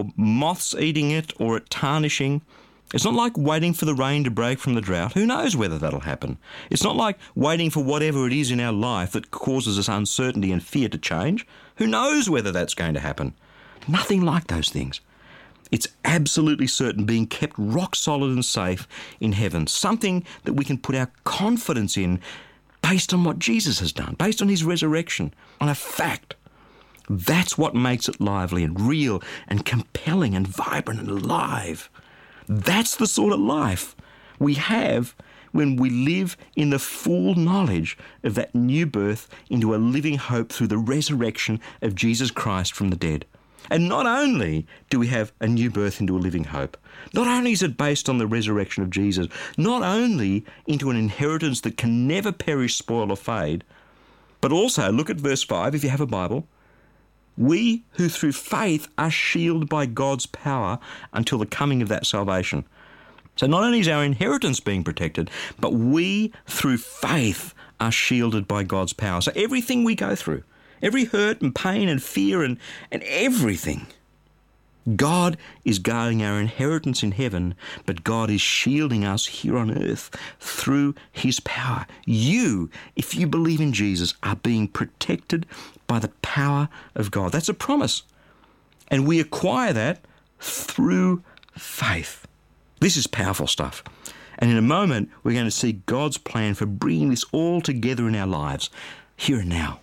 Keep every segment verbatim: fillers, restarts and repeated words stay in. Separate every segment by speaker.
Speaker 1: or moths eating it or it tarnishing. It's not like waiting for the rain to break from the drought. Who knows whether that'll happen? It's not like waiting for whatever it is in our life that causes us uncertainty and fear to change. Who knows whether that's going to happen? Nothing like those things. It's absolutely certain, being kept rock solid and safe in heaven, something that we can put our confidence in based on what Jesus has done, based on his resurrection, on a fact. That's what makes it lively and real and compelling and vibrant and alive. That's the sort of life we have when we live in the full knowledge of that new birth into a living hope through the resurrection of Jesus Christ from the dead. And not only do we have a new birth into a living hope, not only is it based on the resurrection of Jesus, not only into an inheritance that can never perish, spoil or fade, but also, look at verse five if you have a Bible, we who through faith are shielded by God's power until the coming of that salvation. So not only is our inheritance being protected, but we through faith are shielded by God's power. So everything we go through, every hurt and pain and fear and, and everything, God is guarding our inheritance in heaven, but God is shielding us here on earth through his power. You, if you believe in Jesus, are being protected by the power of God. That's a promise. And we acquire that through faith. This is powerful stuff. And in a moment, we're going to see God's plan for bringing this all together in our lives, here and now.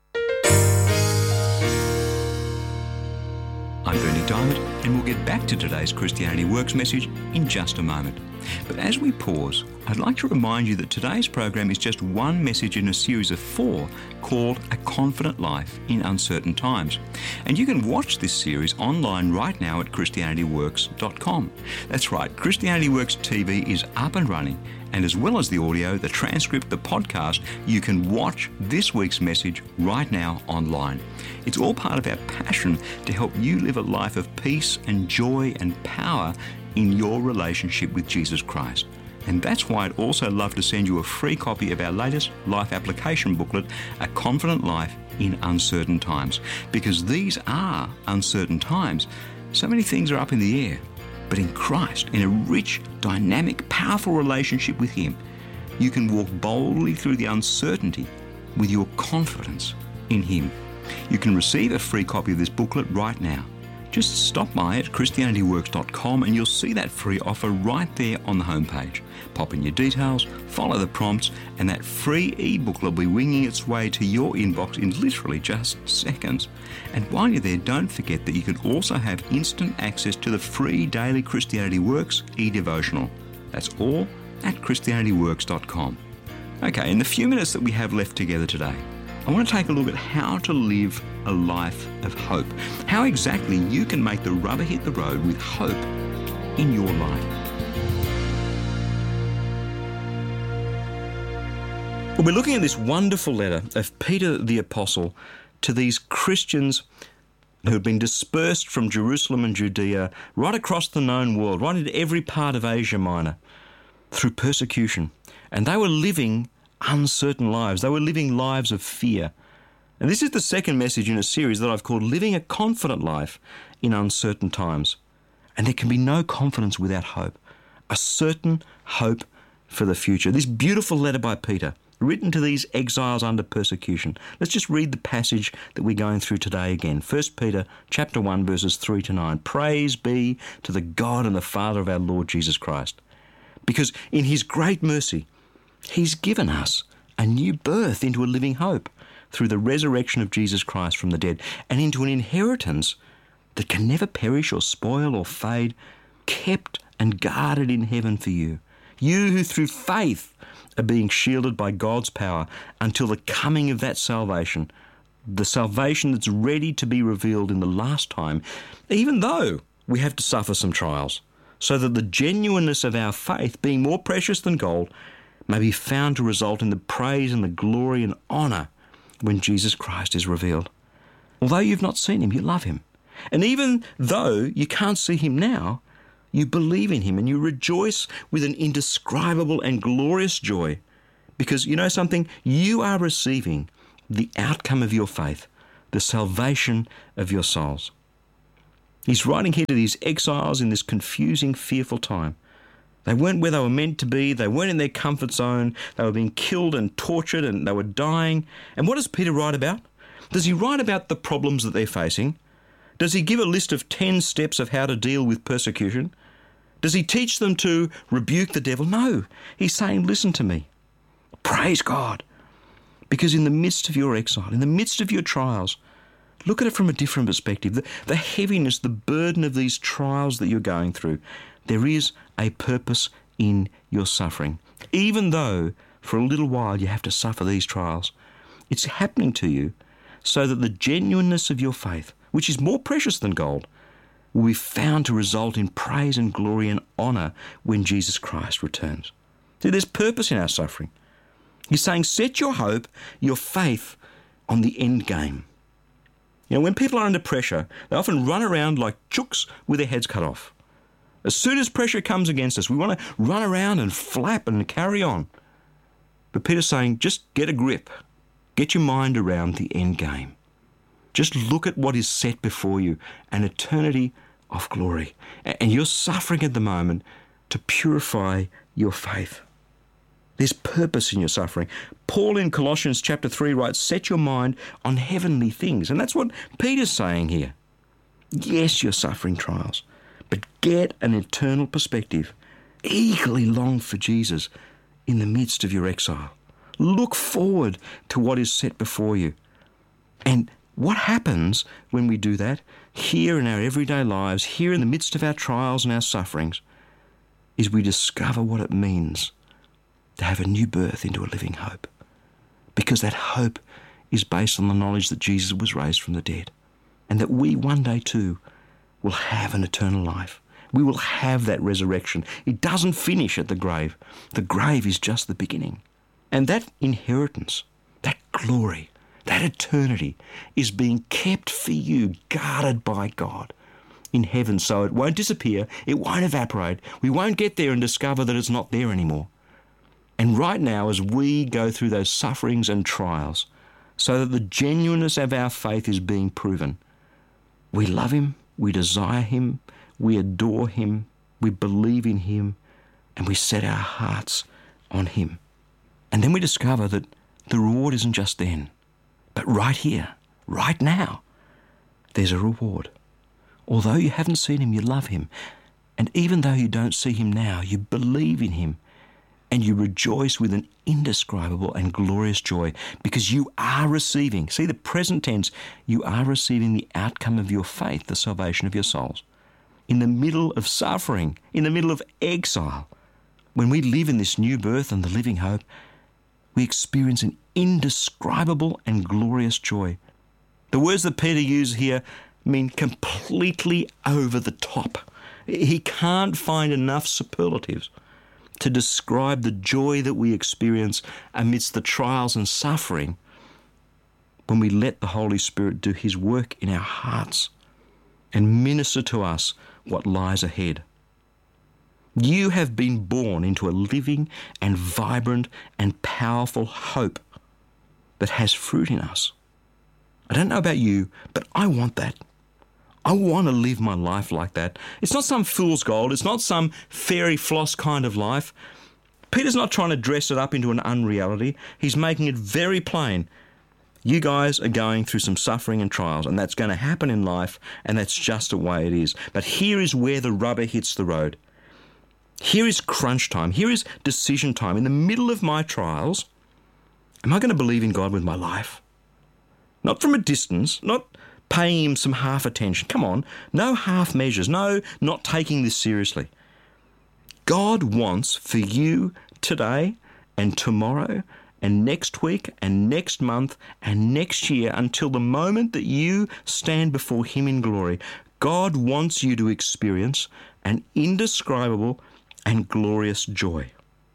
Speaker 1: I'm Bernie Diamond, and we'll get back to today's Christianity Works message in just a moment. But as we pause, I'd like to remind you that today's program is just one message in a series of four called A Confident Life in Uncertain Times. And you can watch this series online right now at Christianity Works dot com. That's right, Christianity Works T V is up and running, and as well as the audio, the transcript, the podcast, you can watch this week's message right now online. It's all part of our passion to help you live a life of peace and joy and power in your relationship with Jesus Christ. And that's why I'd also love to send you a free copy of our latest life application booklet, A Confident Life in Uncertain Times. Because these are uncertain times. So many things are up in the air. But in Christ, in a rich, dynamic, powerful relationship with him, you can walk boldly through the uncertainty with your confidence in him. You can receive a free copy of this booklet right now. Just stop by at Christianity Works dot com and you'll see that free offer right there on the homepage. Pop in your details, follow the prompts, and that free ebook will be winging its way to your inbox in literally just seconds. And while you're there, don't forget that you can also have instant access to the free daily Christianity Works e-devotional. That's all at Christianity Works dot com. Okay, in the few minutes that we have left together today, I want to take a look at how to live a life of hope. How exactly you can make the rubber hit the road with hope in your life. Well, we're looking at this wonderful letter of Peter the Apostle to these Christians who had been dispersed from Jerusalem and Judea right across the known world, right into every part of Asia Minor through persecution. And they were living uncertain lives. They were living lives of fear. And this is the second message in a series that I've called Living a Confident Life in Uncertain Times. And there can be no confidence without hope, a certain hope for the future. This beautiful letter by Peter, written to these exiles under persecution. Let's just read the passage that we're going through today again. First Peter chapter one, verses three to nine. Praise be to the God and the Father of our Lord Jesus Christ. Because in his great mercy, he's given us a new birth into a living hope through the resurrection of Jesus Christ from the dead, and into an inheritance that can never perish or spoil or fade, kept and guarded in heaven for you. You who through faith are being shielded by God's power until the coming of that salvation, the salvation that's ready to be revealed in the last time, even though we have to suffer some trials, so that the genuineness of our faith, being more precious than gold, may be found to result in the praise and the glory and honour when Jesus Christ is revealed. Although you've not seen him, you love him. And even though you can't see him now, you believe in him and you rejoice with an indescribable and glorious joy, because you know something? You are receiving the outcome of your faith, the salvation of your souls. He's writing here to these exiles in this confusing, fearful time. They weren't where they were meant to be. They weren't in their comfort zone. They were being killed and tortured and they were dying. And what does Peter write about? Does he write about the problems that they're facing? Does he give a list of ten steps of how to deal with persecution? Does he teach them to rebuke the devil? No. He's saying, listen to me. Praise God. Because in the midst of your exile, in the midst of your trials, look at it from a different perspective. The, the heaviness, the burden of these trials that you're going through, there is a purpose in your suffering. Even though for a little while you have to suffer these trials, it's happening to you so that the genuineness of your faith, which is more precious than gold, will be found to result in praise and glory and honour when Jesus Christ returns. See, there's purpose in our suffering. He's saying, set your hope, your faith on the end game. You know, when people are under pressure, they often run around like chooks with their heads cut off. As soon as pressure comes against us, we want to run around and flap and carry on. But Peter's saying, just get a grip. Get your mind around the end game. Just look at what is set before you, an eternity of glory. And you're suffering at the moment to purify your faith. There's purpose in your suffering. Paul in Colossians chapter three writes, set your mind on heavenly things. And that's what Peter's saying here. Yes, you're suffering trials, but get an eternal perspective. Eagerly long for Jesus in the midst of your exile. Look forward to what is set before you. And what happens when we do that here in our everyday lives, here in the midst of our trials and our sufferings, is we discover what it means to have a new birth into a living hope. Because that hope is based on the knowledge that Jesus was raised from the dead and that we one day too will have an eternal life. We will have that resurrection. It doesn't finish at the grave. The grave is just the beginning. And that inheritance, that glory, that eternity is being kept for you, guarded by God in heaven, so it won't disappear, it won't evaporate. We won't get there and discover that it's not there anymore. And right now, as we go through those sufferings and trials, so that the genuineness of our faith is being proven, we love him, we desire him, we adore him, we believe in him, and we set our hearts on him. And then we discover that the reward isn't just then, but right here, right now, there's a reward. Although you haven't seen him, you love him. And even though you don't see him now, you believe in him. And you rejoice with an indescribable and glorious joy because you are receiving, see the present tense, you are receiving the outcome of your faith, the salvation of your souls. In the middle of suffering, in the middle of exile, when we live in this new birth and the living hope, we experience an indescribable and glorious joy. The words that Peter uses here mean completely over the top. He can't find enough superlatives to describe the joy that we experience amidst the trials and suffering when we let the Holy Spirit do his work in our hearts and minister to us what lies ahead. You have been born into a living and vibrant and powerful hope that has fruit in us. I don't know about you, but I want that. I want to live my life like that. It's not some fool's gold. It's not some fairy floss kind of life. Peter's not trying to dress it up into an unreality. He's making it very plain. You guys are going through some suffering and trials, and that's going to happen in life, and that's just the way it is. But here is where the rubber hits the road. Here is crunch time. Here is decision time. In the middle of my trials, am I going to believe in God with my life? Not from a distance, not paying him some half attention. Come on, no half measures. No, not taking this seriously. God wants for you today and tomorrow and next week and next month and next year until the moment that you stand before him in glory. God wants you to experience an indescribable and glorious joy.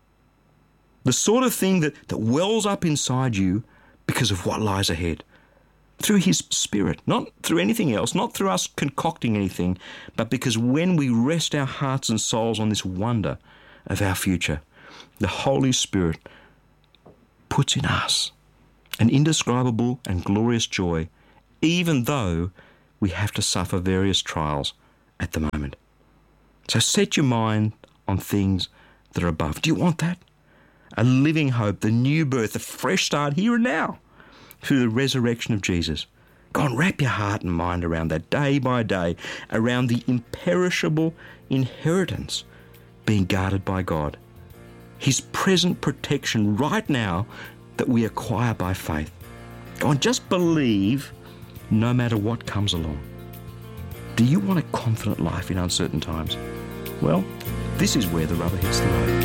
Speaker 1: The sort of thing that, that wells up inside you because of what lies ahead. Through his Spirit, not through anything else, not through us concocting anything, but because when we rest our hearts and souls on this wonder of our future, the Holy Spirit puts in us an indescribable and glorious joy, even though we have to suffer various trials at the moment. So set your mind on things that are above. Do you want that? A living hope, the new birth, a fresh start here and now through the resurrection of Jesus. Go and wrap your heart and mind around that day by day, around the imperishable inheritance being guarded by God. His present protection right now that we acquire by faith. Go and just believe no matter what comes along. Do you want a confident life in uncertain times? Well, this is where the rubber hits the road.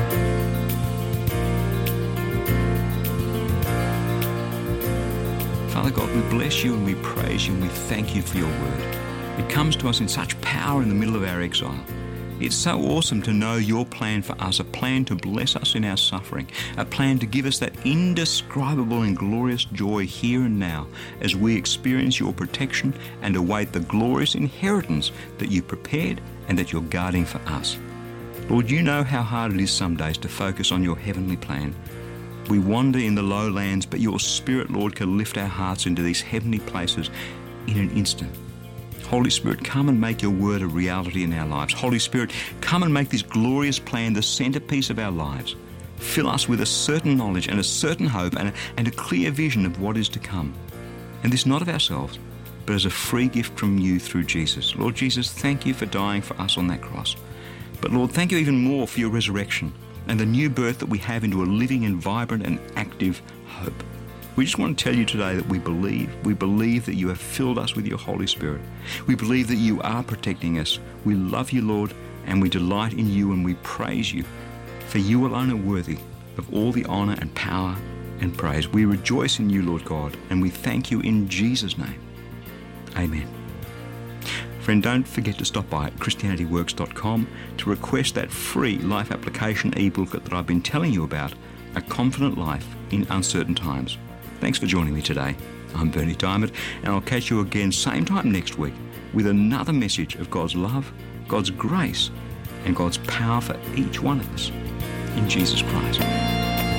Speaker 1: Father God, we bless you and we praise you and we thank you for your word. It comes to us in such power in the middle of our exile. It's so awesome to know your plan for us, a plan to bless us in our suffering, a plan to give us that indescribable and glorious joy here and now as we experience your protection and await the glorious inheritance that you prepared and that you're guarding for us. Lord, you know how hard it is some days to focus on your heavenly plan. We wander in the lowlands, but your Spirit, Lord, can lift our hearts into these heavenly places in an instant. Holy Spirit, come and make your word a reality in our lives. Holy Spirit, come and make this glorious plan the centerpiece of our lives. Fill us with a certain knowledge and a certain hope and a, and a clear vision of what is to come. And this not of ourselves, but as a free gift from you through Jesus. Lord Jesus, thank you for dying for us on that cross. But Lord, thank you even more for your resurrection and the new birth that we have into a living and vibrant and active hope. We just want to tell you today that we believe. We believe that you have filled us with your Holy Spirit. We believe that you are protecting us. We love you, Lord, and we delight in you and we praise you. For you alone are worthy of all the honour and power and praise. We rejoice in you, Lord God, and we thank you in Jesus' name. Amen. Friend, don't forget to stop by at christianity works dot com to request that free life application ebook that I've been telling you about, A Confident Life in Uncertain Times. Thanks for joining me today. I'm Bernie Diamond, and I'll catch you again same time next week with another message of God's love, God's grace, and God's power for each one of us in Jesus Christ.